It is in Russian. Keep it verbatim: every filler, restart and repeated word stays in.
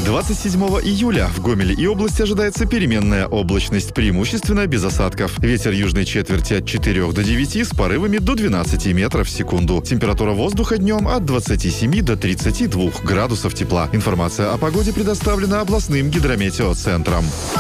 двадцать седьмого июля в Гомеле и области ожидается переменная облачность, преимущественно без осадков. Ветер южной четверти от четырёх до девяти с порывами до двенадцати метров в секунду. Температура воздуха днем от двадцати семи до тридцати двух градусов тепла. Информация о погоде предоставлена областным гидрометеоцентром.